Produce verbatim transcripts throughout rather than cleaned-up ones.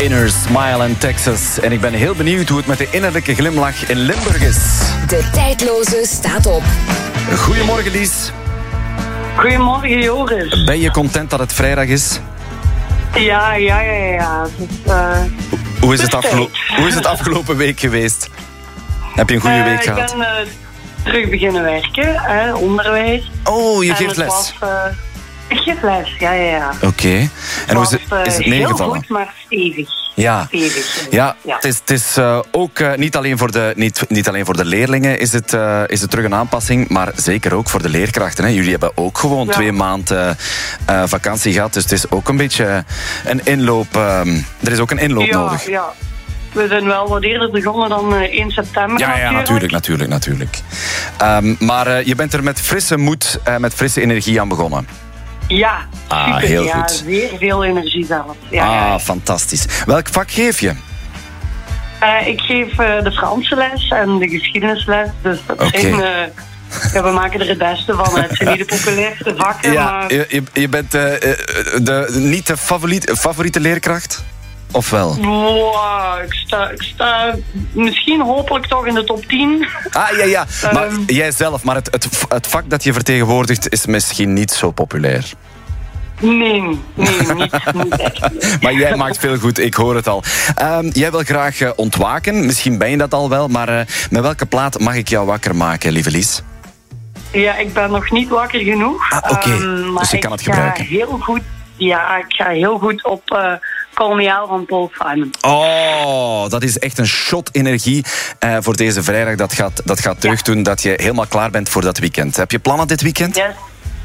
Inner Smile in Texas. En ik ben heel benieuwd hoe het met de innerlijke glimlach in Limburg is. De tijdloze staat op. Goedemorgen, Lies. Goedemorgen, Joris. Ben je content dat het vrijdag is? Ja, ja, ja, ja. Dus, uh, hoe, is het afgelo- hoe is het afgelopen week geweest? Heb je een goede uh, week gehad? Ik ben uh, terug beginnen werken, hè, onderwijs. Oh, je en geeft les? Was, uh, ik geef les, ja, ja, ja. Oké. Okay. En hoe is het, is het meegevallen? Heel goed, maar stevig. Ja, stevig, ja, ja. het is, het is uh, ook uh, niet, alleen voor de, niet, niet alleen voor de leerlingen is het, uh, is het terug een aanpassing, maar zeker ook voor de leerkrachten. Hè. Jullie hebben ook gewoon ja. twee maanden uh, vakantie gehad, dus het is ook een beetje een inloop. Uh, er is ook een inloop ja, nodig. Ja, we zijn wel wat eerder begonnen dan uh, één september. Ja, ja, natuurlijk, natuurlijk, natuurlijk. Um, maar uh, je bent er met frisse moed, uh, met frisse energie aan begonnen. Ja, ah, super, heel ja, goed. Zeer veel energie zelf. Ja, ah, ja. fantastisch. Welk vak geef je? Uh, ik geef uh, de Franse les en de geschiedenisles. Dus dat okay. zijn... Uh, ja, we maken er het beste van. Het zijn niet de populairste vakken, ja, maar... Je, je, je bent uh, de, niet de favoriete, favoriete leerkracht? Of wel? Wow, ik sta, ik sta misschien hopelijk toch in de top tien. Ah, ja, ja. Maar um, jij zelf, maar het, het, het vak dat je vertegenwoordigt is misschien niet zo populair. Nee, nee, niet, niet echt. Maar jij maakt veel goed, ik hoor het al. Um, jij wil graag uh, ontwaken, misschien ben je dat al wel, maar uh, met welke plaat mag ik jou wakker maken, lieve Lies? Ja, ik ben nog niet wakker genoeg. Ah, oké, okay. um, dus ik kan het gebruiken. Heel goed, ja, ik ga heel goed op... Uh, Call Me Out van Paul Simon. Oh, dat is echt een shot energie uh, voor deze vrijdag. Dat gaat, dat gaat deugd doen dat je helemaal klaar bent voor dat weekend. Heb je plannen dit weekend? Yes.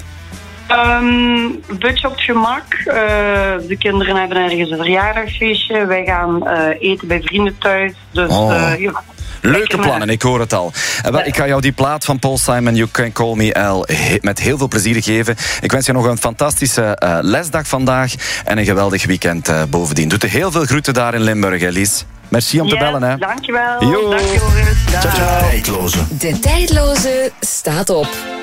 Um, een beetje op het gemak. Uh, de kinderen hebben ergens een verjaardagsfeestje. Wij gaan uh, eten bij vrienden thuis. Dus, oh. uh, ja. Leuke plannen, ik hoor het al. En wel, ik ga jou die plaat van Paul Simon, You Can Call Me Al, met heel veel plezier geven. Ik wens je nog een fantastische uh, lesdag vandaag en een geweldig weekend uh, bovendien. Doet er heel veel groeten daar in Limburg, hè, Lies. Merci om yes, te bellen, hè. Dankjewel. Yo. Dankjewel. De tijdloze. De tijdloze staat op.